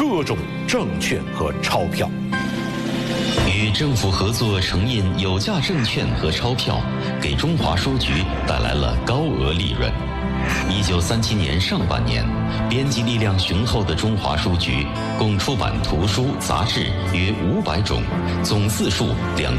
各种证券和钞票。 与政府合作承印有价证券和钞票，给中华书局带来了高额利润。1937年上半年，编辑力量雄厚的中华书局共出版图书、杂志约500种，总字数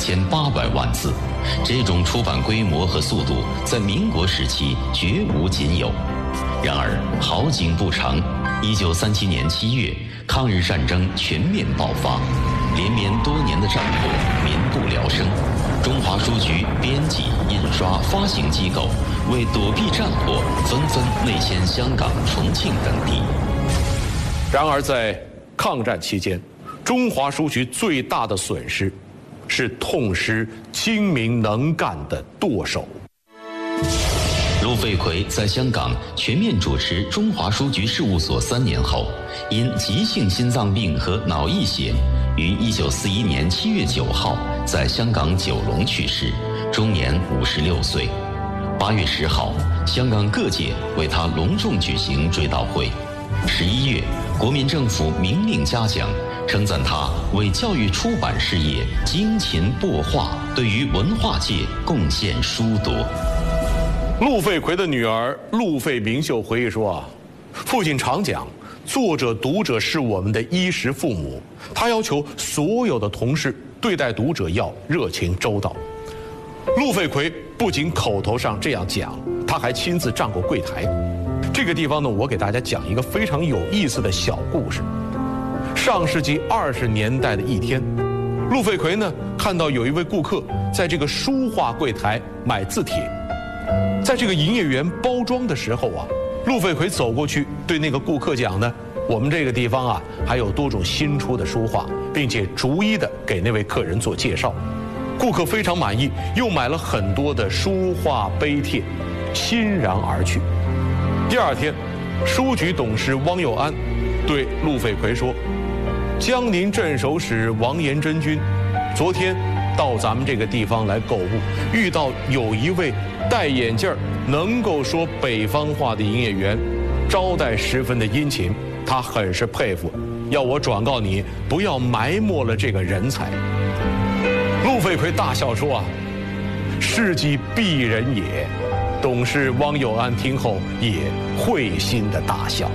2800万字。这种出版规模和速度在民国时期绝无仅有。然而好景不长，1937年7月，抗日战争全面爆发，连绵多年的战火民不聊生。中华书局编辑、印刷、发行机构为躲避战火，纷纷内迁香港、重庆等地。 然而，在抗战期间，中华书局最大的损失是痛失精明能干的舵手。 陆废奎在香港全面主持中华书局事务所3年后，因急性心脏病和脑溢血，于1941年7月9号在香港九龙去世，终年56岁。8月10号，香港各界为他隆重举行追悼会。11月，国民政府明令嘉奖，称赞他为教育出版事业精勤擘画，对于文化界贡献殊多。 陆废奎的女儿陆废明秀回忆说父亲常讲，作者读者是我们的衣食父母，他要求所有的同事对待读者要热情周到。陆废奎不仅口头上这样讲，他还亲自站过柜台。这个地方呢，我给大家讲一个非常有意思的小故事。上世纪20年代的一天，陆废奎呢看到有一位顾客在这个书画柜台买字帖。在这个营业员包装的时候陆废奎走过去对那个顾客讲呢，我们这个地方还有多种新出的书画，并且逐一的给那位客人做介绍。顾客非常满意，又买了很多的书画碑帖，欣然而去。第二天，书局董事汪佑安对陆废奎说，江宁镇守使王延珍君昨天到咱们这个地方来购物，遇到有一位戴眼镜能够说北方话的营业员，招待十分的殷勤，他很是佩服，要我转告你，不要埋没了这个人才。陆废奎大笑说事迹鄙人也。董事汪佑安听后也会心的大笑。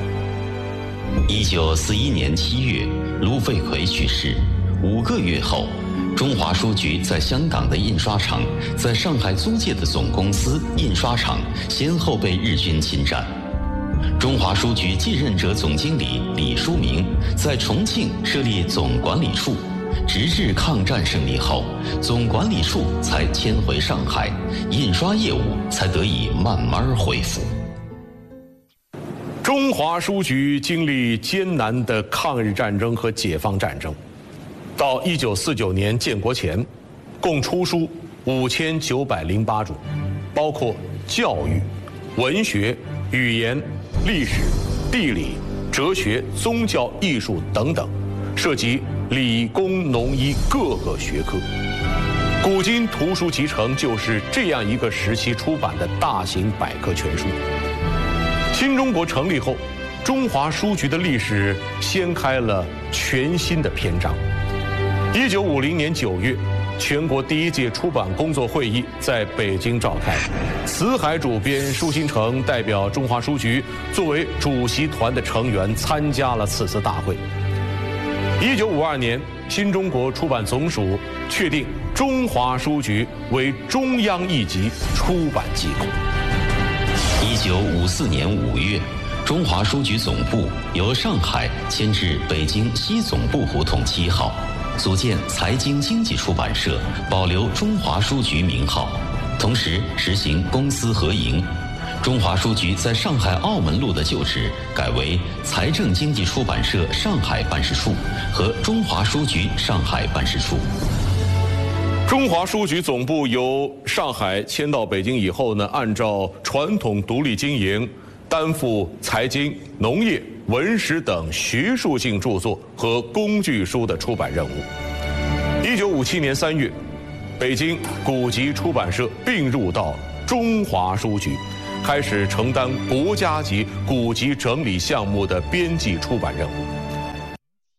1941年7月，陆废奎去世，5个月后，中华书局在香港的印刷厂，在上海租界的总公司印刷厂先后被日军侵占。中华书局继任者总经理李书明在重庆设立总管理处，直至抗战胜利后，总管理处才迁回上海，印刷业务才得以慢慢恢复。 中华书局经历艰难的抗日战争和解放战争，到1949年建国前，共出书5908种，包括教育、文学、语言、历史、地理、哲学、宗教、艺术等等，涉及理工农医各个学科。古今图书集成就是这样一个时期出版的大型百科全书。新中国成立后，中华书局的历史掀开了全新的篇章。1950年9月，全国第1届出版工作会议在北京召开，辞海主编舒新成代表中华书局作为主席团的成员参加了此次大会。1952年，新中国出版总署确定中华书局为中央一级出版机构。 1954年5月，中华书局总部由上海迁至北京西总部胡同7号，组建财经经济出版社，保留中华书局名号，同时实行公私合营。中华书局在上海澳门路的旧址改为财政经济出版社上海办事处和中华书局上海办事处。 中华书局总部由上海迁到北京以后呢，按照传统独立经营，担负财经、农业、文史等学术性著作和工具书的出版任务。1957年3月，北京古籍出版社并入到中华书局，开始承担国家级古籍整理项目的编辑出版任务。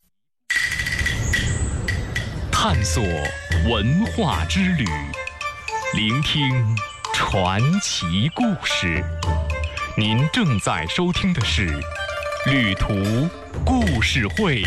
探索文化之旅，聆听传奇故事。您正在收听的是《旅途故事会》。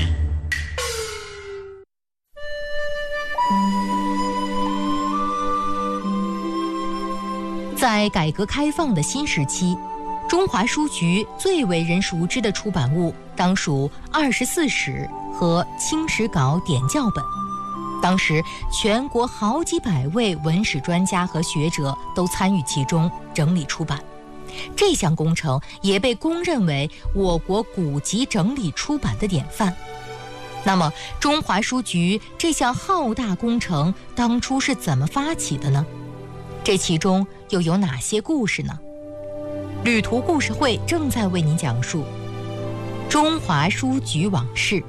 在改革开放的新时期，中华书局最为人熟知的出版物当属24史和清史稿点校本。当时全国好几百位文史专家和学者都参与其中整理出版，这项工程也被公认为我国古籍整理出版的典范。那么中华书局这项浩大工程当初是怎么发起的呢？这其中又有哪些故事呢？旅途故事会正在为您讲述中华书局往事。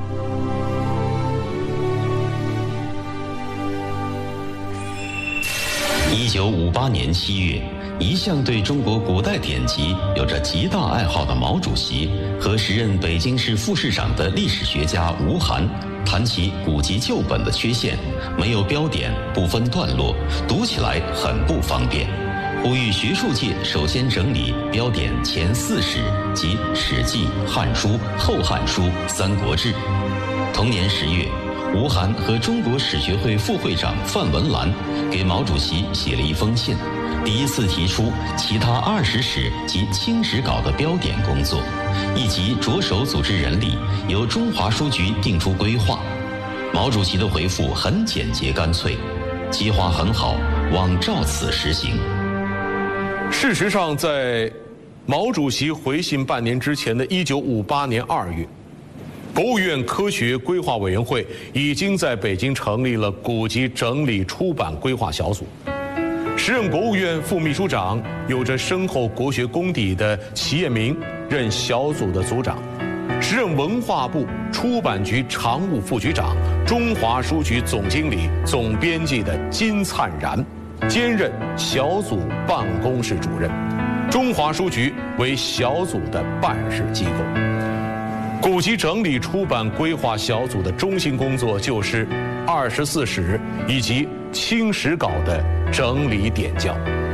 1958年7月，一向对中国古代典籍有着极大爱好的毛主席和时任北京市副市长的历史学家吴晗谈起古籍旧本的缺陷，没有标点，不分段落，读起来很不方便，呼吁学术界首先整理标点前4史，即《史记》《汉书》《后汉书》《三国志》。同年10月，吴晗和中国史学会副会长范文澜给毛主席写了一封信，第一次提出其他20史及清史稿的标点工作，以及着手组织人力，由中华书局定出规划。毛主席的回复很简洁干脆，计划很好，望照此实行。 事实上，在毛主席回信半年之前的1958年2月，国务院科学规划委员会已经在北京成立了古籍整理出版规划小组。时任国务院副秘书长、有着深厚国学功底的齐业民任小组的组长，时任文化部出版局常务副局长、中华书局总经理、总编辑的金灿然兼任小组办公室主任。中华书局为小组的办事机构。古籍整理出版规划小组的中心工作就是24史以及清史稿的整理点校。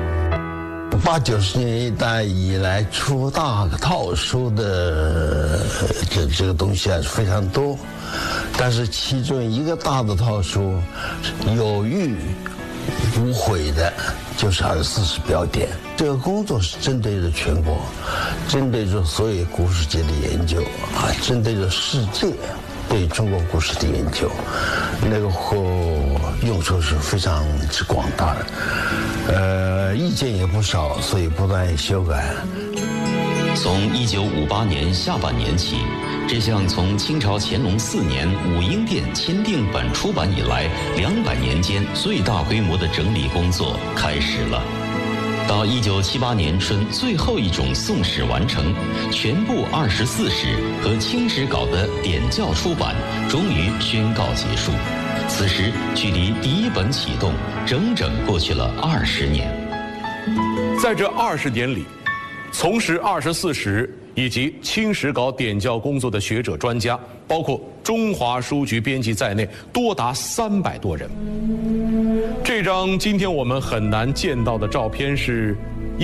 80、90年代以来出大套书的这个东西非常多，但是其中一个大的套书有誉无悔的就是24史标点。这个工作是针对着全国，针对着所有古史界的研究针对着世界对中国古史的研究，那个用处是非常之广大的，意见也不少，所以不断修改。 从1958年下半年起，这项从清朝乾隆4年武英殿签订本出版以来200年间最大规模的整理工作开始了。到1978年春最后一种宋史完成，全部24史和清史稿的点校出版终于宣告结束。此时距离第一本启动整整过去了20年。 在这20年里，从事24史以及清史稿点校工作的学者专家，包括中华书局编辑在内，多达300多人。这张今天我们很难见到的照片是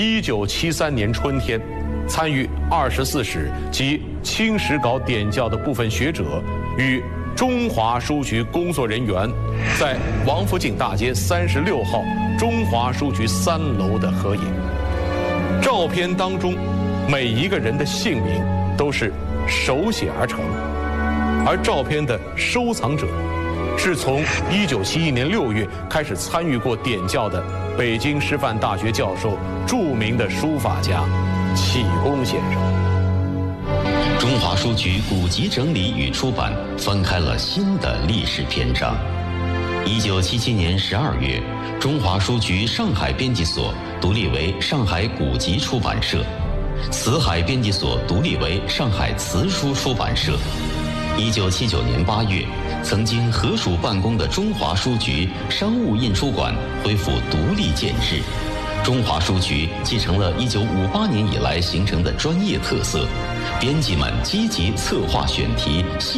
1973年春天，参与24史及清史稿点校的部分学者与中华书局工作人员在王府井大街36号中华书局3楼的合影。照片当中每一个人的姓名都是手写而成，而照片的收藏者是从1971年6月开始参与过点校的北京师范大学教授、著名的书法家启功先生。 中华书局古籍整理与出版翻开了新的历史篇章。1977年12月，中华书局上海编辑所独立为上海古籍出版社，辞海编辑所独立为上海辞书出版社。1979年8月，曾经合署办公的中华书局商务印书馆恢复独立建制。中华书局继承了1958年以来形成的专业特色，编辑们积极策划选题。